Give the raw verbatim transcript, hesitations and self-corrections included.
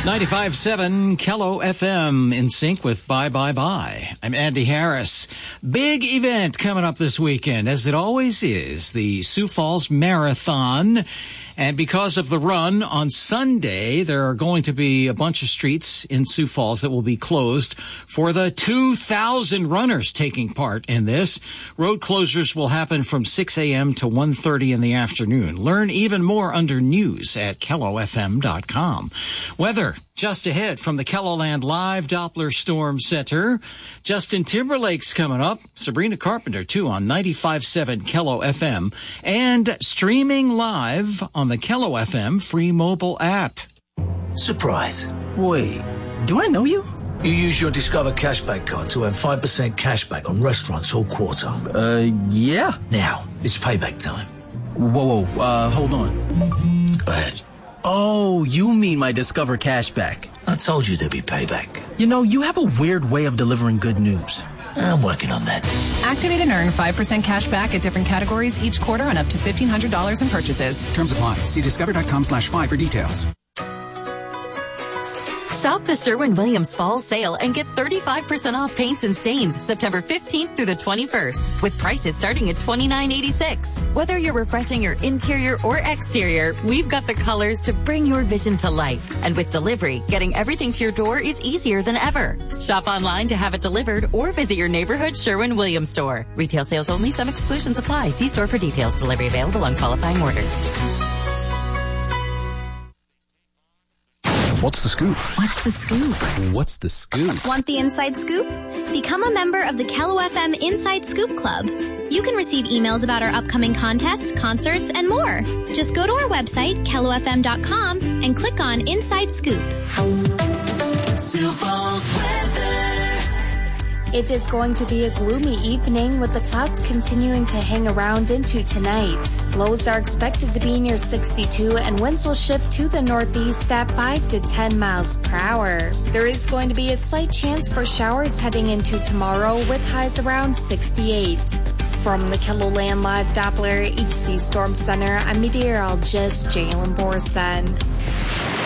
ninety-five point seven Kello F M, in sync with Bye Bye Bye. I'm Andy Harris. Big event coming up this weekend, as it always is, the Sioux Falls Marathon. And because of the run on Sunday, there are going to be a bunch of streets in Sioux Falls that will be closed for the two thousand runners taking part in this. Road closures will happen from six a.m. to one thirty in the afternoon. Learn even more under news at kello f m dot com. Weather just ahead from the KELOLAND Live Doppler Storm Center. Justin Timberlake's coming up. Sabrina Carpenter, too, on ninety-five point seven Kello F M. And streaming live on the Kello F M free mobile app. Surprise. Wait, do I know you? You use your Discover Cashback card to earn five percent cashback on restaurants all quarter. Uh, yeah. Now, it's payback time. Whoa, whoa, uh, hold on. Go ahead. Oh, you mean my Discover Cashback. I told you there'd be payback. You know, you have a weird way of delivering good news. I'm working on that. Activate and earn five percent cash back at different categories each quarter on up to fifteen hundred dollars in purchases. Terms apply. See discover.com slash five for details. Shop the Sherwin-Williams Fall Sale and get thirty-five percent off paints and stains September fifteenth through the twenty-first, with prices starting at twenty-nine eighty-six. Whether you're refreshing your interior or exterior, we've got the colors to bring your vision to life. And with delivery, getting everything to your door is easier than ever. Shop online to have it delivered or visit your neighborhood Sherwin-Williams store. Retail sales only. Some exclusions apply. See store for details. Delivery available on qualifying orders. What's the scoop? What's the scoop? What's the scoop? Want the inside scoop? Become a member of the Kello F M Inside Scoop Club. You can receive emails about our upcoming contests, concerts, and more. Just go to our website, kello f m dot com, and click on Inside Scoop. Sioux Falls weather. It is going to be a gloomy evening with the clouds continuing to hang around into tonight. Lows are expected to be near sixty-two and winds will shift to the northeast at five to ten miles per hour. There is going to be a slight chance for showers heading into tomorrow with highs around sixty-eight. From the KELOLAND Live Doppler H D Storm Center, I'm meteorologist Jalen Borson.